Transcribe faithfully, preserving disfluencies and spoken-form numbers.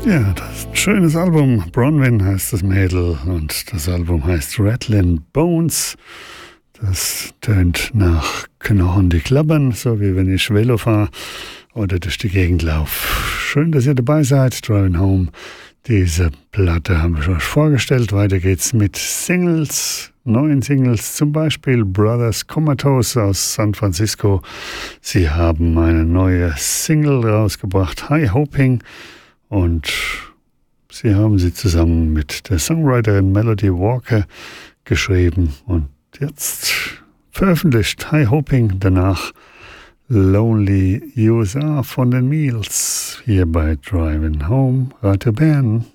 Ja, das ist ein schönes Album. Bronwyn heißt das Mädel und das Album heißt Rattlin' Bones. Das tönt nach Knochen, die klappern, so wie wenn ich Velo fahre oder durch die Gegend laufe. Schön, dass ihr dabei seid. Driving Home. Diese Platte haben wir euch vorgestellt. Weiter geht's mit Singles, neuen Singles, zum Beispiel Brothers Comatose aus San Francisco. Sie haben eine neue Single rausgebracht, High Hoping, und sie haben sie zusammen mit der Songwriterin Melody Walker geschrieben und jetzt veröffentlicht. High Hoping, danach Lonely U S A von den Meals, hier bei Driving Home, Radio Bern.